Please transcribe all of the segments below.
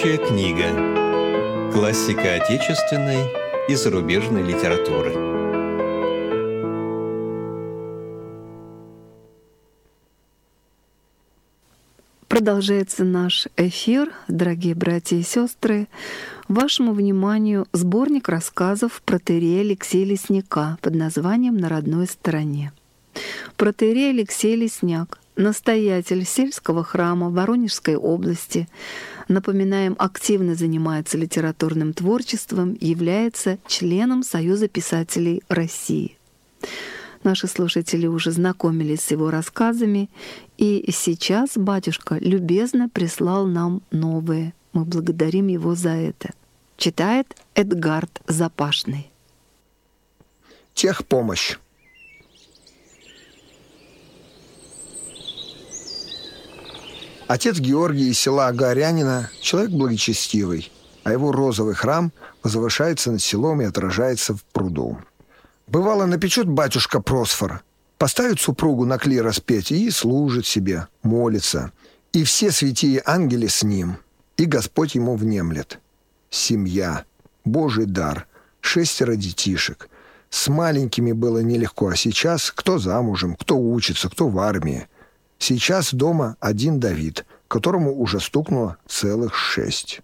Рабочая книга. Классика отечественной и зарубежной литературы. Продолжается наш эфир, дорогие братья и сестры. Вашему вниманию сборник рассказов протоиерея Алексея Лесняка под названием «На родной стороне». Протоиерей Алексей Лесняк, настоятель сельского храма Воронежской области, напоминаем, активно занимается литературным творчеством, является членом Союза писателей России. Наши слушатели уже знакомились с его рассказами, и сейчас батюшка любезно прислал нам новые. Мы благодарим его за это. Читает Эдгард Запашный. Техпомощь. Отец Георгий из села Горянина — человек благочестивый, а его розовый храм возвышается над селом и отражается в пруду. Бывало, напечет батюшка просфор, поставит супругу на клирос петь и служит себе, молится. И все святые ангели с ним, и Господь ему внемлет. Семья, Божий дар, 6 детишек. С маленькими было нелегко, а сейчас кто замужем, кто учится, кто в армии. Сейчас дома один Давид, которому уже стукнуло целых 6.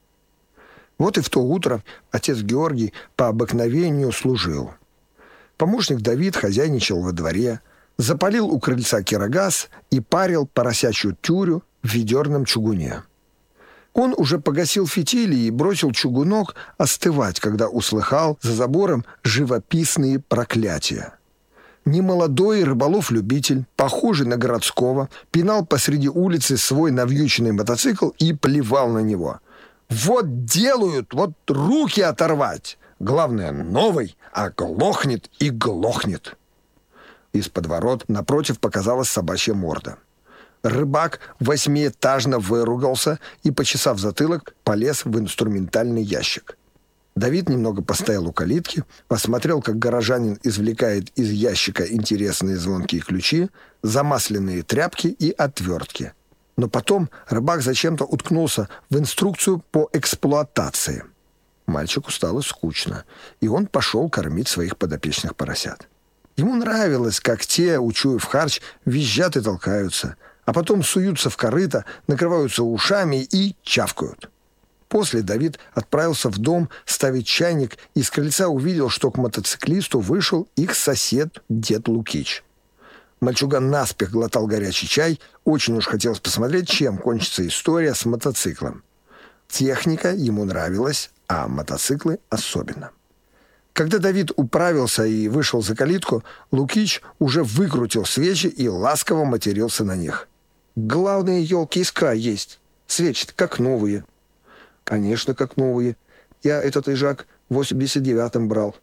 Вот и в то утро отец Георгий по обыкновению служил. Помощник Давид хозяйничал во дворе, запалил у крыльца кирогаз и парил поросячью тюрю в ведерном чугуне. Он уже погасил фитили и бросил чугунок остывать, когда услыхал за забором живописные проклятия. Немолодой рыболов-любитель, похожий на городского, пинал посреди улицы свой навьюченный мотоцикл и плевал на него. «Вот делают, вот руки оторвать! Главное, новый, а глохнет и глохнет!» Из-под ворот напротив показалась собачья морда. Рыбак 8-этажно выругался и, почесав затылок, полез в инструментальный ящик. Давид немного постоял у калитки, посмотрел, как горожанин извлекает из ящика интересные звонкие ключи, замасленные тряпки и отвертки. Но потом рыбак зачем-то уткнулся в инструкцию по эксплуатации. Мальчику стало скучно, и он пошел кормить своих подопечных поросят. Ему нравилось, как те, учуяв харч, визжат и толкаются, а потом суются в корыто, накрываются ушами и чавкают. После Давид отправился в дом ставить чайник и с крыльца увидел, что к мотоциклисту вышел их сосед дед Лукич. Мальчуган наспех глотал горячий чай, очень уж хотелось посмотреть, чем кончится история с мотоциклом. Техника ему нравилась, а мотоциклы особенно. Когда Давид управился и вышел за калитку, Лукич уже выкрутил свечи и ласково матерился на них. «Главные елки из края есть. Свечи как новые». «Конечно, как новые. Я этот ижак в 89-м брал».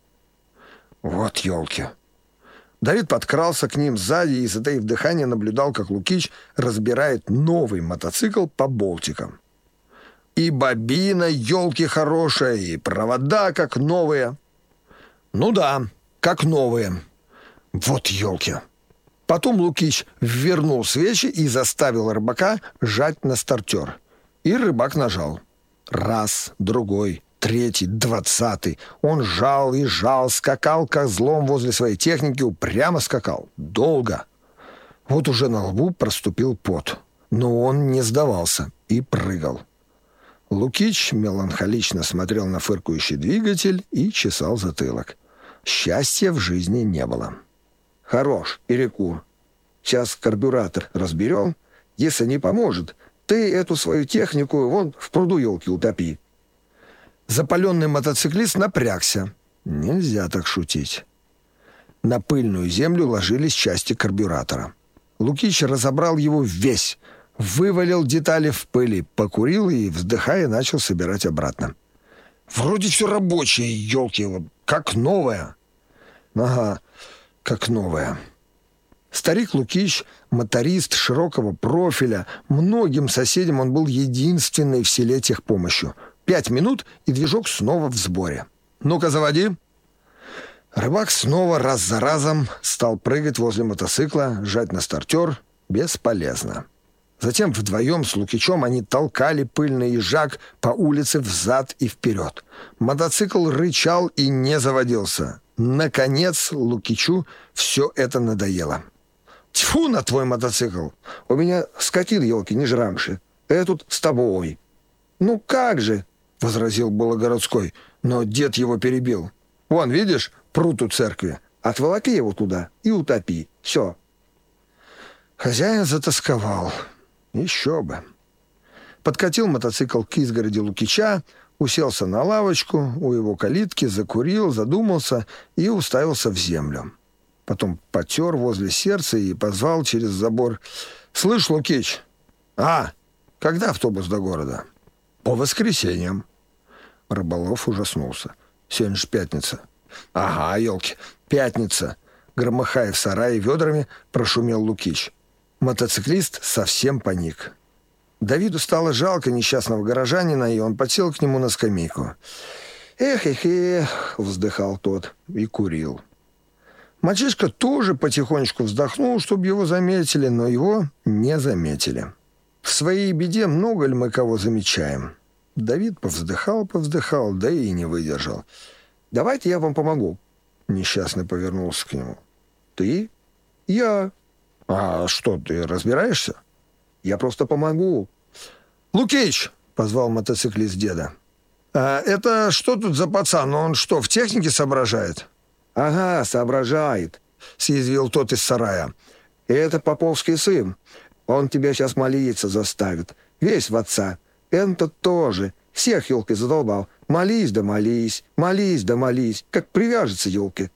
«Вот елки». Давид подкрался к ним сзади и, затаив дыхание, наблюдал, как Лукич разбирает новый мотоцикл по болтикам. «И бобина, елки, хорошая, и провода, как новые». «Ну да, как новые. Вот елки». Потом Лукич ввернул свечи и заставил рыбака жать на стартер. И рыбак нажал. Раз, другой, третий, 20. Он жал и жал, скакал козлом возле своей техники, упрямо скакал. Долго. Вот уже на лбу проступил пот. Но он не сдавался и прыгал. Лукич меланхолично смотрел на фыркающий двигатель и чесал затылок. Счастья в жизни не было. «Хорош, перекур. Сейчас карбюратор разберем. Если не поможет, ты эту свою технику вон в пруду елки утопи». Запаленный мотоциклист напрягся. Нельзя так шутить. На пыльную землю ложились части карбюратора. Лукич разобрал его весь, вывалил детали в пыли, покурил и, вздыхая, начал собирать обратно. «Вроде все рабочее, елки, как новое». «Ага, как новое». Старик Лукич, моторист широкого профиля, многим соседям он был единственной в селе техпомощью. 5 минут, и движок снова в сборе. «Ну-ка, заводи». Рыбак снова раз за разом стал прыгать возле мотоцикла, жать на стартер. Бесполезно. Затем вдвоем с Лукичом они толкали пыльный езжак по улице взад и вперед. Мотоцикл рычал и не заводился. Наконец Лукичу все это надоело. «Тьфу на твой мотоцикл! У меня скотин, елки, не жрамши. Я тут с тобой». «Ну как же!» — возразил было городской, но дед его перебил. «Вон, видишь, пруд у церкви. Отволоки его туда и утопи. Все». Хозяин затосковал. Еще бы. Подкатил мотоцикл к изгороди Лукича, уселся на лавочку у его калитки, закурил, задумался и уставился в землю. Потом потер возле сердца и позвал через забор: «Слышь, Лукич, когда автобус до города?» «По воскресеньям». Рыболов ужаснулся. «Сегодня же пятница». «Ага, елки, пятница», — громыхая в сарае ведрами, прошумел Лукич. Мотоциклист совсем паник. Давиду стало жалко несчастного горожанина, и он подсел к нему на скамейку. «Эх», — вздыхал тот и курил. Мальчишка тоже потихонечку вздохнул, чтобы его заметили, но его не заметили. В своей беде много ли мы кого замечаем? Давид повздыхал, да и не выдержал. «Давайте я вам помогу». Несчастный повернулся к нему. «Ты?» «Я». «А что, ты разбираешься?» «Я просто помогу». «Лукич!» — позвал мотоциклист деда. «А это что тут за пацан? Он что, в технике соображает?» «Ага, соображает», — съязвил тот из сарая. «Это поповский сын. Он тебя сейчас молиться заставит. Весь в отца. Этот тоже. Всех елкой задолбал. Молись да молись, молись да молись. Как привяжется елки».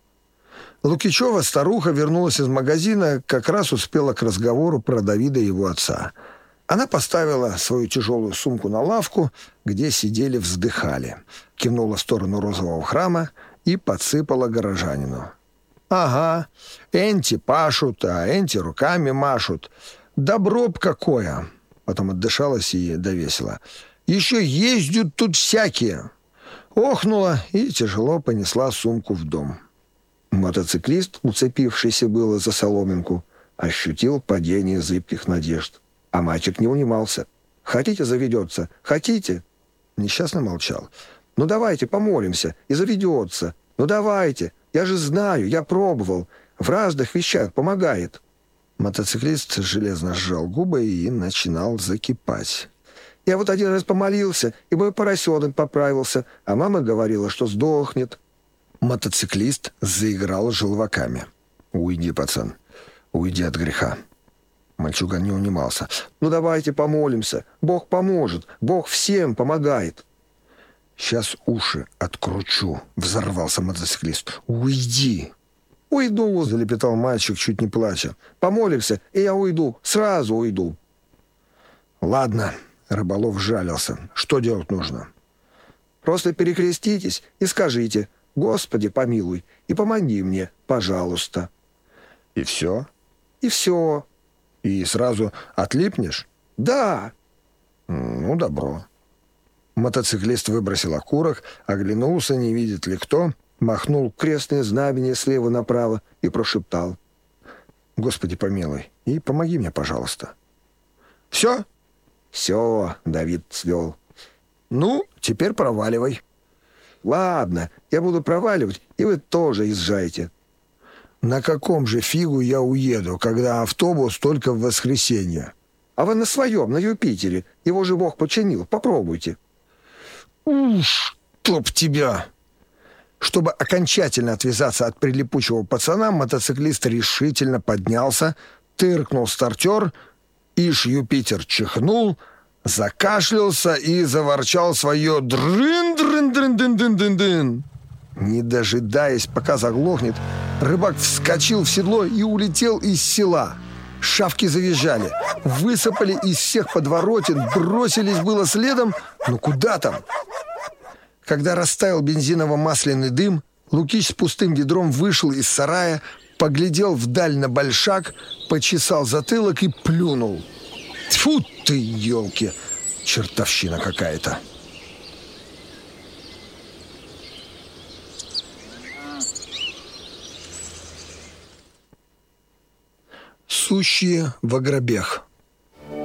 Лукичева старуха вернулась из магазина, как раз успела к разговору про Давида и его отца. Она поставила свою тяжелую сумку на лавку, где сидели, вздыхали, кивнула в сторону розового храма и подсыпала горожанину. «Ага, энти пашут, а энти руками машут. Добро б какое!» Потом отдышалась и довесила. «Еще ездят тут всякие!» Охнула и тяжело понесла сумку в дом. Мотоциклист, уцепившийся было за соломинку, ощутил падение зыбких надежд. А мальчик не унимался. «Хотите, заведется? Хотите?» Несчастный молчал. «Ну давайте помолимся, и заведется. Ну давайте, я же знаю, я пробовал. В разных вещах помогает». Мотоциклист железно сжал губы и начинал закипать. «Я вот один раз помолился, и мой поросенок поправился, а мама говорила, что сдохнет». Мотоциклист заиграл желваками. «Уйди, пацан, уйди от греха». Мальчуган не унимался. «Ну давайте помолимся, Бог поможет, Бог всем помогает». «Сейчас уши откручу», — взорвался мотоциклист. «Уйди». «Уйду», — залепетал мальчик, чуть не плача. «Помолимся, и я уйду, сразу уйду». «Ладно», — Рыболов жалился. «Что делать нужно?» «Просто перекреститесь и скажите: Господи, помилуй, и помоги мне, пожалуйста». «И все?» «И все». «И сразу отлипнешь?» «Да». «Ну, добро». Мотоциклист выбросил окурок, оглянулся, не видит ли кто, махнул крестное знамение слева направо и прошептал: «Господи, помилуй, и помоги мне, пожалуйста». «Все?» «Все», — Давид свел. «Ну, теперь проваливай». «Ладно, я буду проваливать, и вы тоже езжайте». «На каком же фигу я уеду, когда автобус только в воскресенье?» «А вы на своем, на Юпитере. Его же Бог починил. Попробуйте». «Уж, чтоб тебя!» Чтобы окончательно отвязаться от прилипучего пацана, мотоциклист решительно поднялся, тыркнул стартер, ишь Юпитер чихнул, закашлялся и заворчал свое «дрын-дрын-дрын-дын-дын-дын-дын». Не дожидаясь, пока заглохнет, рыбак вскочил в седло и улетел из села. Шавки завизжали, высыпали из всех подворотен, бросились было следом, но куда там? Когда растаял бензиново-масляный дым, Лукич с пустым ведром вышел из сарая, поглядел вдаль на большак, почесал затылок и плюнул. Тьфу ты, елки, чертовщина какая-то. Сущие в ограбех.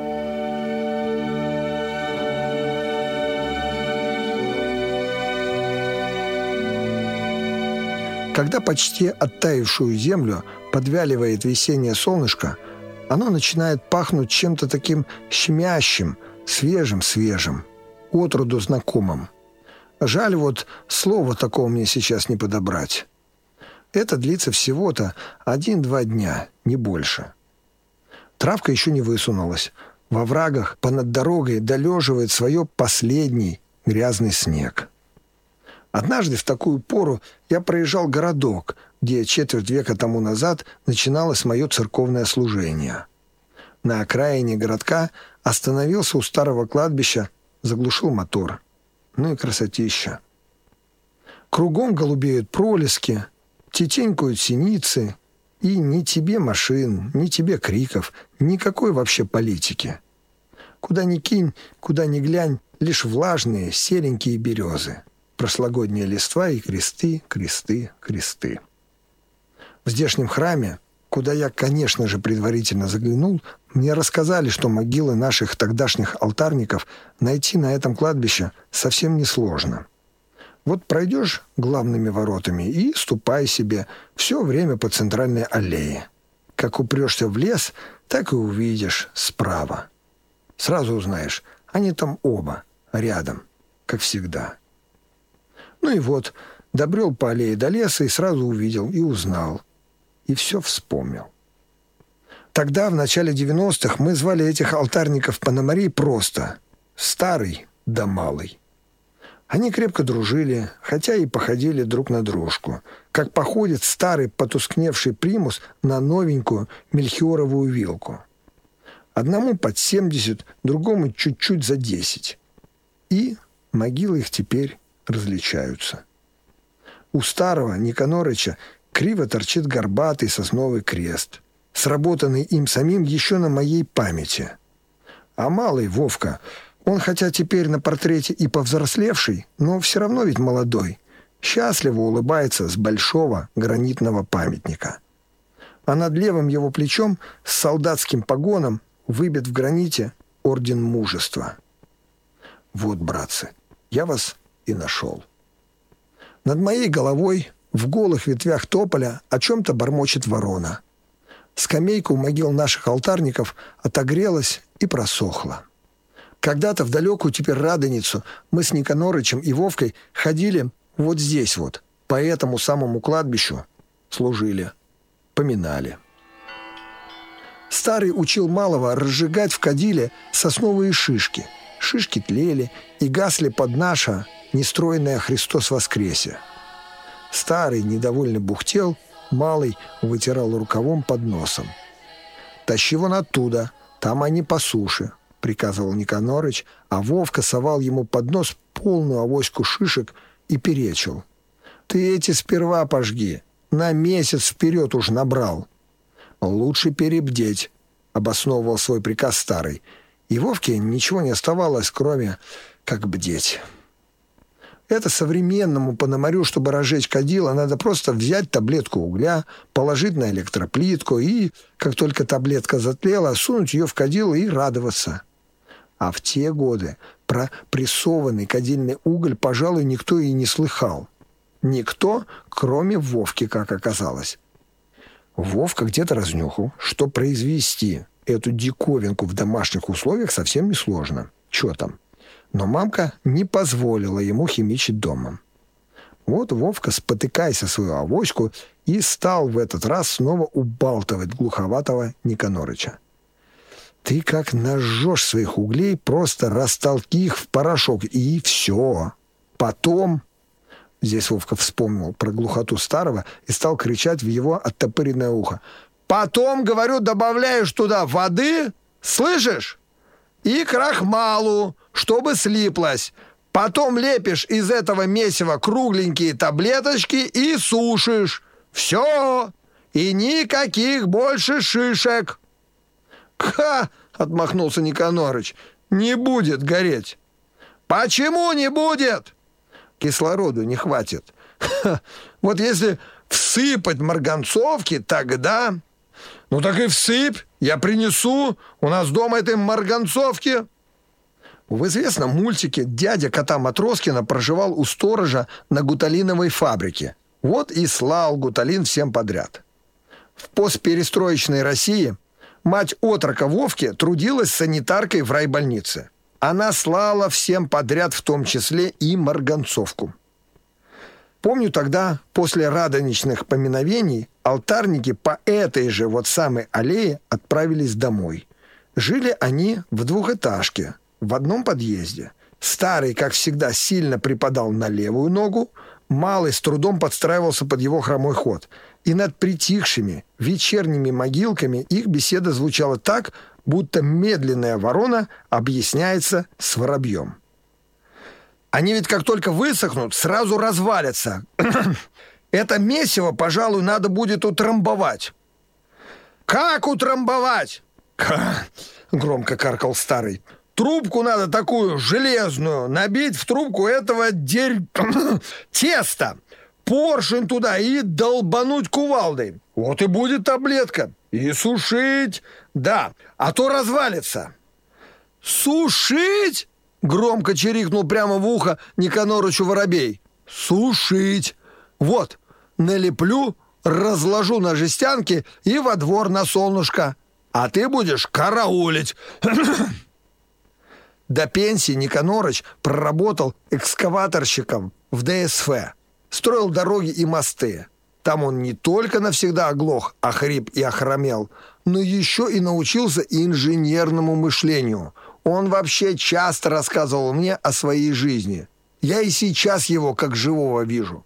Когда почти оттаившую землю подвяливает весеннее солнышко, оно начинает пахнуть чем-то таким щемящим, свежим, отроду знакомым. Жаль, вот слова такого мне сейчас не подобрать. Это длится всего-то 1-2 дня, не больше. Травка еще не высунулась. Во врагах понад дорогой долеживает свое последний грязный снег. Однажды в такую пору я проезжал городок, где четверть века тому назад начиналось мое церковное служение. На окраине городка остановился у старого кладбища, заглушил мотор. Ну и красотища. Кругом голубеют пролески, тетенькают синицы, и ни тебе машин, ни тебе криков, никакой вообще политики. Куда ни кинь, куда ни глянь, лишь влажные серенькие березы, прошлогодние листва и кресты. В здешнем храме, куда я, конечно же, предварительно заглянул, мне рассказали, что могилы наших тогдашних алтарников найти на этом кладбище совсем несложно. Вот пройдешь главными воротами и ступай себе все время по центральной аллее. Как упрешься в лес, так и увидишь справа. Сразу узнаешь, они там оба, рядом, как всегда. Ну и вот, добрел по аллее до леса и сразу увидел и узнал. И все вспомнил. Тогда, в начале 90-х, мы звали этих алтарников Пономарей просто «Старый да Малый». Они крепко дружили, хотя и походили друг на дружку, как походит старый потускневший примус на новенькую мельхиоровую вилку. Одному под 70, другому чуть-чуть за 10. И могилы их теперь различаются. У старого Никанорыча криво торчит горбатый сосновый крест, сработанный им самим еще на моей памяти. А малый Вовка, он хотя теперь на портрете и повзрослевший, но все равно ведь молодой, счастливо улыбается с большого гранитного памятника. А над левым его плечом с солдатским погоном выбит в граните орден мужества. Вот, братцы, я вас и нашел. Над моей головой в голых ветвях тополя о чем-то бормочет ворона. Скамейка у могил наших алтарников отогрелась и просохла. Когда-то в далекую теперь Радоницу мы с Никанорычем и Вовкой ходили вот здесь вот, по этому самому кладбищу, служили, поминали. Старый учил малого разжигать в кадиле сосновые шишки. Шишки тлели и гасли под наше нестроенное «Христос воскресе». Старый недовольно бухтел, малый вытирал рукавом под носом. «Тащи вон оттуда, там они по суше», — приказывал Никанорыч, а Вовка совал ему под нос полную авоську шишек и перечил. «Ты эти сперва пожги, на месяц вперед уж набрал». «Лучше перебдеть», — обосновывал свой приказ старый, и Вовке ничего не оставалось, кроме как бдеть. Это современному Пономарю, чтобы разжечь кадило, надо просто взять таблетку угля, положить на электроплитку и, как только таблетка затлела, сунуть ее в кадило и радоваться. А в те годы про прессованный кадильный уголь, пожалуй, никто и не слыхал. Никто, кроме Вовки, как оказалось. Вовка где-то разнюхал, что произвести эту диковинку в домашних условиях совсем несложно. Чё там? Но мамка не позволила ему химичить домом. Вот Вовка, спотыкаясь о свою авоську, и стал в этот раз снова убалтывать глуховатого Никанорыча. «Ты как нажжешь своих углей, просто растолки их в порошок, и все. Потом...» Здесь Вовка вспомнил про глухоту старого и стал кричать в его оттопыренное ухо. «Потом, говорю, добавляешь туда воды, слышишь? И крахмалу, чтобы слиплось. Потом лепишь из этого месива кругленькие таблеточки и сушишь. Все! И никаких больше шишек!» «Ха!» — отмахнулся Никанорыч. «Не будет гореть!» «Почему не будет?» «Кислороду не хватит. Ха, вот если всыпать марганцовки, тогда...» «Ну так и всыпь, я принесу, у нас дома этой марганцовки». В известном мультике дядя кота Матроскина проживал у сторожа на гуталиновой фабрике. Вот и слал гуталин всем подряд. В постперестроечной России мать отрока Вовки трудилась санитаркой в райбольнице. Она слала всем подряд, в том числе и марганцовку. Помню, тогда, после радоничных поминовений, алтарники по этой же вот самой аллее отправились домой. Жили они в двухэтажке, в одном подъезде. Старый, как всегда, сильно припадал на левую ногу, малый с трудом подстраивался под его хромой ход. И над притихшими вечерними могилками их беседа звучала так, будто медленная ворона объясняется с воробьем. Они ведь как только высохнут, сразу развалятся. Это месиво, пожалуй, надо будет утрамбовать. «Как утрамбовать?» Громко каркал старый. «Трубку надо такую железную, набить в трубку этого теста, поршень туда и долбануть кувалдой. Вот и будет таблетка. И сушить, да, а то развалится». «Сушить?» — громко чирикнул прямо в ухо Никанорычу воробей. «Сушить. Вот, налеплю, разложу на жестянке и во двор на солнышко. А ты будешь караулить». До пенсии Никанорыч проработал экскаваторщиком в ДСФ. Строил дороги и мосты. Там он не только навсегда оглох, охрип и охромел, но еще и научился инженерному мышлению. Он вообще часто рассказывал мне о своей жизни. Я и сейчас его как живого вижу.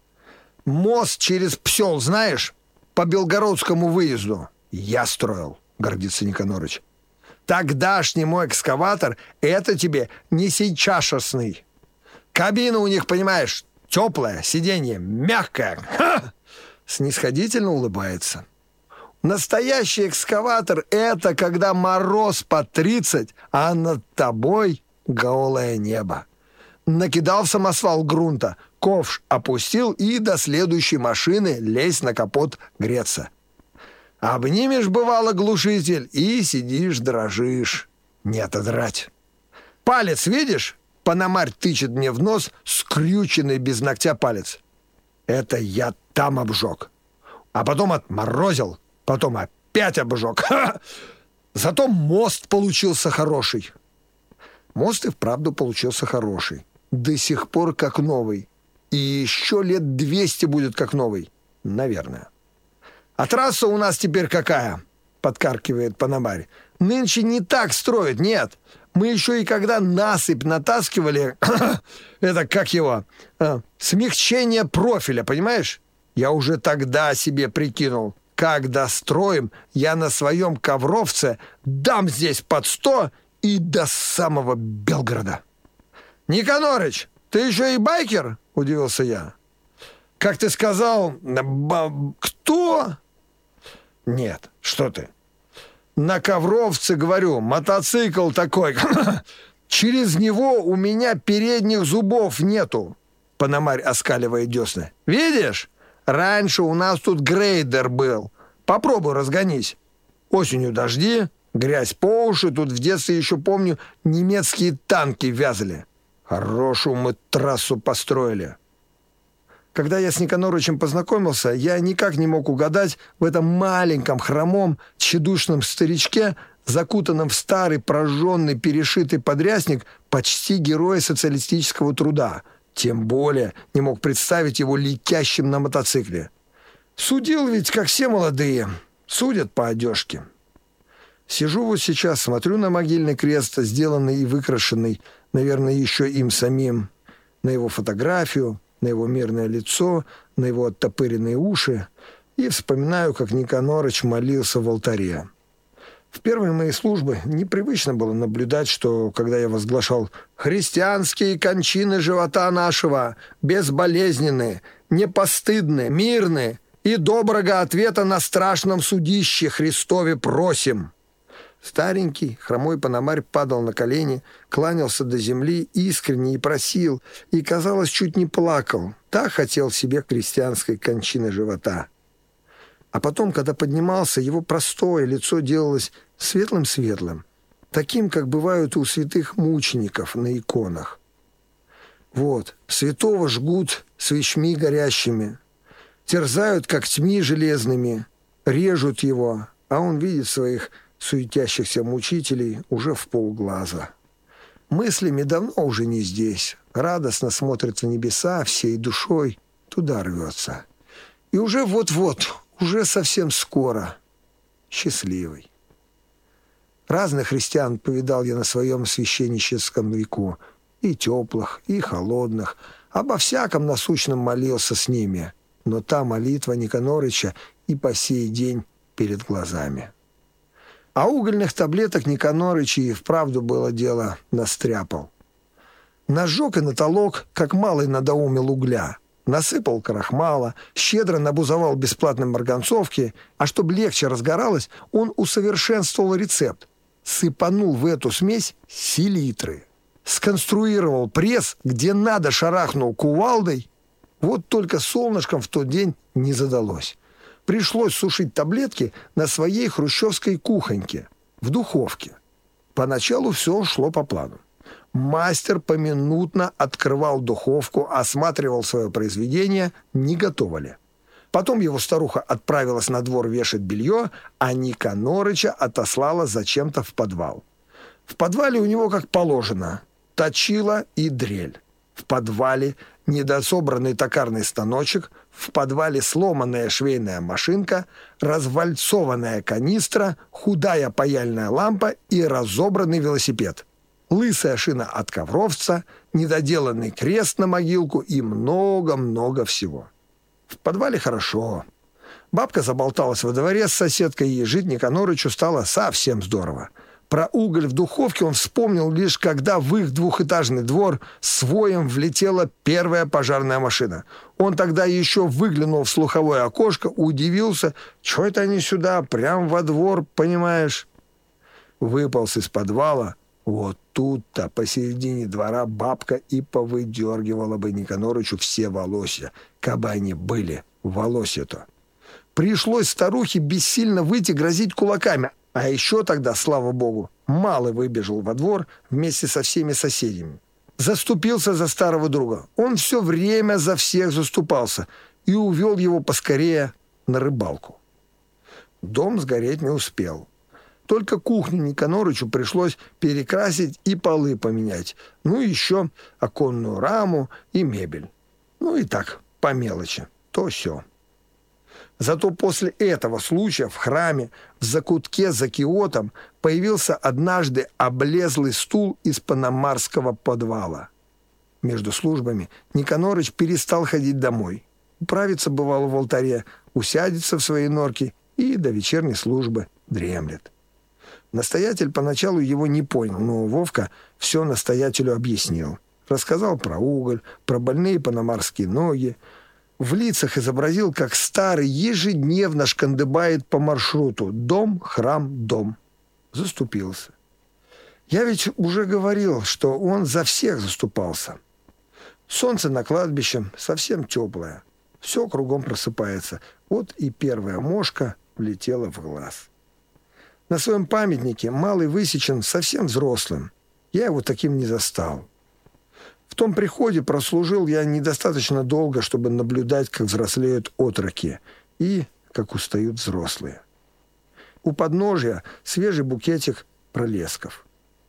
«Мост через Псел, знаешь? По Белгородскому выезду. Я строил», — гордится Никанорыч. «Тогдашний мой экскаватор — это тебе не сейчасшный. Кабина у них, понимаешь, теплая, сиденье мягкое». Ха! Снисходительно улыбается. Настоящий экскаватор — это когда мороз по 30, а над тобой голое небо. Накидал в самосвал грунта, ковш опустил и до следующей машины лезь на капот греться. Обнимешь, бывало, глушитель и сидишь дрожишь. Не отодрать. Палец видишь? Пономарь тычет мне в нос скрюченный без ногтя палец. Это я там обжег. А потом отморозил. Потом опять обжег. Ха! Зато мост получился хороший. Мост и вправду получился хороший. До сих пор как новый. И еще лет 200 будет как новый. Наверное. А трасса у нас теперь какая? Подкаркивает Пономарь. Нынче не так строят, нет. Мы еще и когда насыпь натаскивали, это как его, смягчение профиля, понимаешь? Я уже тогда себе прикинул, как достроим, я на своем ковровце дам здесь под 100 и до самого Белгорода. «Никанорыч, ты еще и байкер?» – удивился я. «Как ты сказал, кто?» «Нет, что ты. На ковровце, говорю, мотоцикл такой. Через него у меня передних зубов нету», – Пономарь оскаливает десны. «Видишь? Раньше у нас тут грейдер был. Попробуй разгонись. Осенью дожди, грязь по уши. Тут в детстве еще, помню, немецкие танки вязали. Хорошую мы трассу построили». Когда я с Никанорычем познакомился, я никак не мог угадать в этом маленьком, хромом, тщедушном старичке, закутанном в старый, прожженный, перешитый подрясник, почти героя социалистического труда. Тем более не мог представить его летящим на мотоцикле. Судил ведь, как все молодые, судят по одежке. Сижу вот сейчас, смотрю на могильный крест, сделанный и выкрашенный, наверное, еще им самим, на его фотографию, на его мирное лицо, на его оттопыренные уши, и вспоминаю, как Никанорыч молился в алтаре. В первые мои службы непривычно было наблюдать, что, когда я возглашал «христианские кончины живота нашего, безболезненные, непостыдные, мирные, и доброго ответа на страшном судище Христове просим», старенький, хромой Пономарь падал на колени, кланялся до земли искренне и просил, и, казалось, чуть не плакал. Так хотел себе христианской кончины живота. А потом, когда поднимался, его простое лицо делалось светлым-светлым, таким, как бывают у святых мучеников на иконах. Вот, святого жгут свечми горящими, терзают когтьми железными, режут его, а он видит своих суетящихся мучителей уже в полглаза. Мыслями давно уже не здесь, радостно смотрит в небеса, всей душой туда рвется. И уже вот-вот, уже совсем скоро, счастливый. Разных христиан повидал я на своем священническом веку, и теплых, и холодных, обо всяком насущном молился с ними, но та молитва Никанорыча и по сей день перед глазами. А угольных таблеток Никанорыч и вправду было дело настряпал. Нажег и натолок, как малый надоумил угля, насыпал крахмала, щедро набузовал бесплатной марганцовки, а чтобы легче разгоралось, он усовершенствовал рецепт, сыпанул в эту смесь селитры, сконструировал пресс, где надо шарахнул кувалдой. Вот только солнышком в тот день не задалось. Пришлось сушить таблетки на своей хрущевской кухоньке, в духовке. Поначалу все шло по плану. Мастер поминутно открывал духовку, осматривал свое произведение, не готово ли. Потом его старуха отправилась на двор вешать белье, а Никанорыча отослала зачем-то в подвал. В подвале у него, как положено, точила и дрель. В подвале недособранный токарный станочек, в подвале сломанная швейная машинка, развальцованная канистра, худая паяльная лампа и разобранный велосипед. Лысая шина от ковровца, недоделанный крест на могилку и много-много всего. В подвале хорошо. Бабка заболталась во дворе с соседкой, и жить Никанорычу стало совсем здорово. Про уголь в духовке он вспомнил лишь, когда в их двухэтажный двор с воем влетела первая пожарная машина. Он тогда еще выглянул в слуховое окошко, удивился, что это они сюда, прям во двор, понимаешь? Выполз из подвала. Вот тут-то посередине двора бабка и повыдергивала бы Никанорычу все волосья, кабы они были волосья-то. Пришлось старухе бессильно выйти грозить кулаками. А еще тогда, слава богу, малый выбежал во двор вместе со всеми соседями. Заступился за старого друга. Он все время за всех заступался и увел его поскорее на рыбалку. Дом сгореть не успел. Только кухню Никанорычу пришлось перекрасить и полы поменять. Ну и еще оконную раму и мебель. Ну и так, по мелочи, то сё. Зато после этого случая в храме, в закутке за киотом, появился однажды облезлый стул из панамарского подвала. Между службами Никанорыч перестал ходить домой. Управится, бывало, в алтаре, усядется в своей норке и до вечерней службы дремлет. Настоятель поначалу его не понял, но Вовка все настоятелю объяснил. Рассказал про уголь, про больные панамарские ноги. В лицах изобразил, как старый ежедневно шкандыбает по маршруту «дом, храм, дом». Заступился. Я ведь уже говорил, что он за всех заступался. Солнце на кладбище совсем теплое. Все кругом просыпается. Вот и первая мошка влетела в глаз. На своем памятнике малый высечен совсем взрослым. Я его таким не застал. В том приходе прослужил я недостаточно долго, чтобы наблюдать, как взрослеют отроки и как устают взрослые. У подножия свежий букетик пролесков.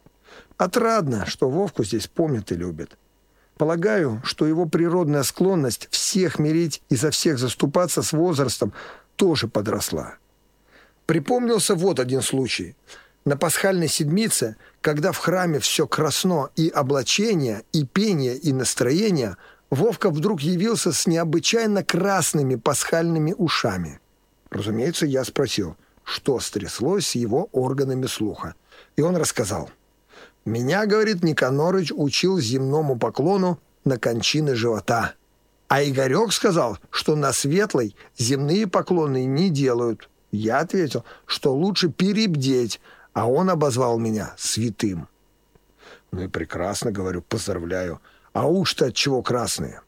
Отрадно, что Вовку здесь помнят и любят. Полагаю, что его природная склонность всех мирить и за всех заступаться с возрастом тоже подросла. Припомнился вот один случай. На пасхальной седмице, когда в храме все красно и облачение, и пение, и настроение, Вовка вдруг явился с необычайно красными пасхальными ушами. Разумеется, я спросил, что стряслось с его органами слуха. И он рассказал. «Меня, — говорит, — Никанорыч учил земному поклону на кончины живота. А Игорек сказал, что на светлой земные поклоны не делают. Я ответил, что лучше перебдеть, а он обозвал меня святым». «Ну и прекрасно, — говорю, — поздравляю. А уж-то от чего красные?»